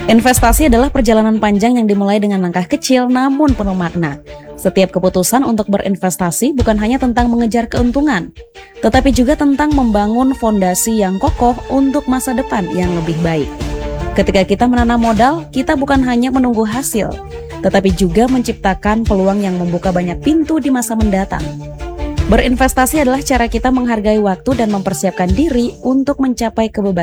Investasi adalah perjalanan panjang yang dimulai dengan langkah kecil namun penuh makna. Setiap keputusan untuk berinvestasi bukan hanya tentang mengejar keuntungan, tetapi juga tentang membangun fondasi yang kokoh untuk masa depan yang lebih baik. Ketika kita menanam modal, kita bukan hanya menunggu hasil, tetapi juga menciptakan peluang yang membuka banyak pintu di masa mendatang. Berinvestasi adalah cara kita menghargai waktu dan mempersiapkan diri untuk mencapai kebebasan